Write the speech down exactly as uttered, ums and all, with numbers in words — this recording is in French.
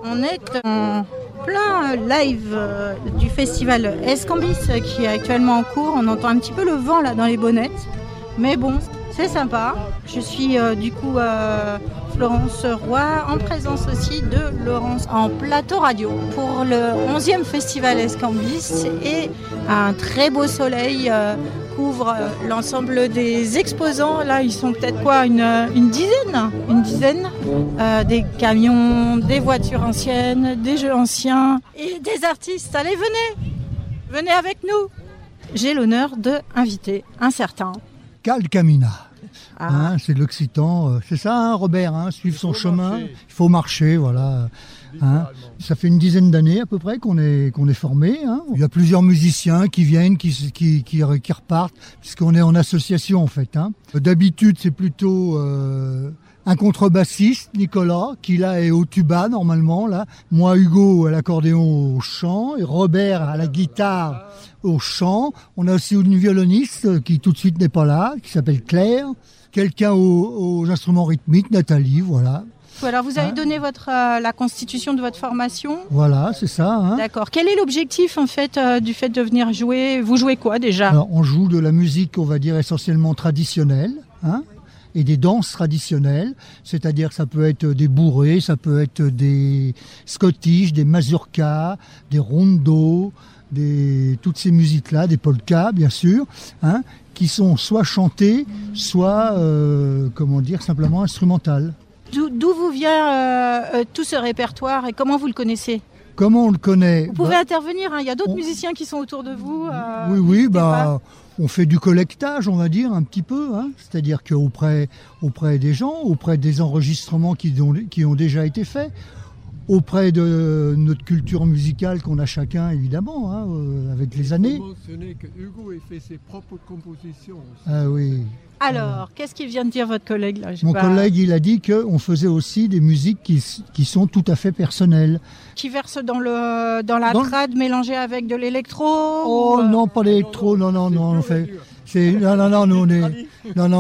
On est en plein live euh, du festival Escambis euh, qui est actuellement en cours. On entend un petit peu le vent là dans les bonnettes. Mais bon, c'est sympa. Je suis euh, du coup euh, Florence Roy, en présence aussi de Laurence en plateau radio pour le onzième festival Escambis. Et un très beau soleil euh, couvre euh, l'ensemble des exposants. Là, ils sont peut-être quoi, une, une dizaine Une dizaine euh, des camions, des voitures anciennes, des jeux anciens et des artistes. Allez, venez Venez avec nous. J'ai l'honneur d'inviter un certain Cal Camina. Ah. Hein, c'est de l'occitan. C'est ça, hein, Robert, hein, suivre son chemin. Marcher. Il faut marcher, voilà. Hein. Ça fait une dizaine d'années à peu près qu'on est, qu'on est formé. Hein. Il y a plusieurs musiciens qui viennent, qui, qui, qui, qui repartent, puisqu'on est en association en fait. Hein. D'habitude, c'est plutôt euh, un contrebassiste, Nicolas, qui là est au tuba normalement. Là. Moi, Hugo, à l'accordéon au chant, et Robert à la guitare au chant. On a aussi une violoniste qui tout de suite n'est pas là, qui s'appelle Claire. Quelqu'un aux, aux instruments rythmiques, Nathalie, voilà. Alors vous avez hein donné votre, euh, la constitution de votre formation. Voilà, c'est ça. Hein. D'accord. Quel est l'objectif en fait euh, du fait de venir jouer ? Vous jouez quoi déjà ? Alors, on joue de la musique, on va dire essentiellement traditionnelle, hein, et des danses traditionnelles. C'est-à-dire que ça peut être des bourrées, ça peut être des scottish, des mazurkas, des rondos, des toutes ces musiques-là, des polkas bien sûr, hein, qui sont soit chantées, soit euh, comment dire simplement instrumentales. D'où, d'où vous vient euh, euh, tout ce répertoire et comment vous le connaissez ? Comment on le connaît ? Vous pouvez bah, intervenir, hein, il y a d'autres on... musiciens qui sont autour de vous. Euh, oui, oui, bah, on fait du collectage, on va dire, un petit peu. Hein, c'est-à-dire qu'auprès auprès des gens, auprès des enregistrements qui ont, qui ont déjà été faits, auprès de notre culture musicale qu'on a chacun, évidemment, hein, euh, avec les années. Vous mentionnez que Hugo ait fait ses propres compositions aussi. Ah oui. Alors, voilà. Qu'est-ce qu'il vient de dire votre collègue là ? Mon pas... collègue, il a dit qu'on faisait aussi des musiques qui, qui sont tout à fait personnelles. Qui versent dans, le, dans la dans... trad mélangée avec de l'électro ? Oh ou... non, pas l'électro, non, non, non, non, on fait... C'est... Non, non, non, nous on est... Non, non.